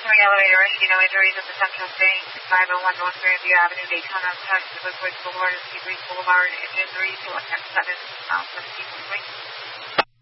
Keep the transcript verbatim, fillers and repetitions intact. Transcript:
Entering elevator, rescue, no injuries at the Central Station, five oh one North Grandview Avenue, Daytona, Texas, Woods Boulevard, and Sea Breeze Boulevard, engine three, to attempt seven, mile seventeen point three.